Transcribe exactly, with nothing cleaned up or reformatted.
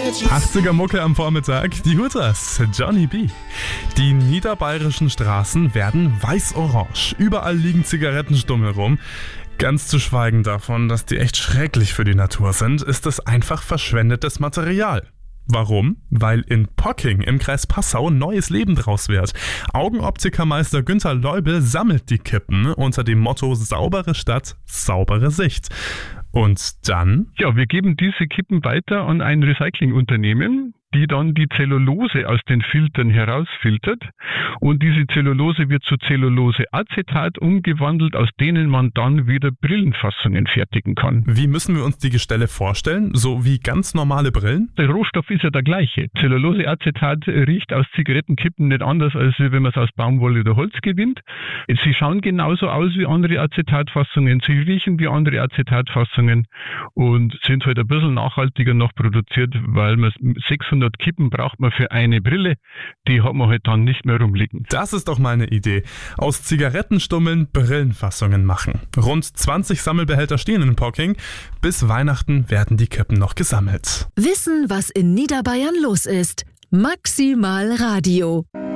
achtziger Mucke am Vormittag, die Hooters, Johnny B. Die niederbayerischen Straßen werden weiß-orange. Überall liegen Zigarettenstummel rum. Ganz zu schweigen davon, dass die echt schrecklich für die Natur sind, ist es einfach verschwendetes Material. Warum? Weil in Pocking im Kreis Passau neues Leben draus wird. Augenoptikermeister Günther Leubel sammelt die Kippen unter dem Motto saubere Stadt, saubere Sicht. Und dann? Ja, wir geben diese Kippen weiter an ein Recyclingunternehmen, die dann die Zellulose aus den Filtern herausfiltert. Und diese Zellulose wird zu Zelluloseacetat umgewandelt, aus denen man dann wieder Brillenfassungen fertigen kann. Wie müssen wir uns die Gestelle vorstellen? So wie ganz normale Brillen? Der Rohstoff ist ja der gleiche. Zelluloseacetat riecht aus Zigarettenkippen nicht anders, als wenn man es aus Baumwolle oder Holz gewinnt. Sie schauen genauso aus wie andere Acetatfassungen, sie riechen wie andere Acetatfassungen und sind halt ein bisschen nachhaltiger noch produziert, weil man sechshundert Kippen braucht man für eine Brille, die hat man halt dann nicht mehr rumliegen. Das ist doch mal eine Idee. Aus Zigarettenstummeln Brillenfassungen machen. Rund zwanzig Sammelbehälter stehen in Pocking. Bis Weihnachten werden die Kippen noch gesammelt. Wissen, was in Niederbayern los ist. Maximal Radio.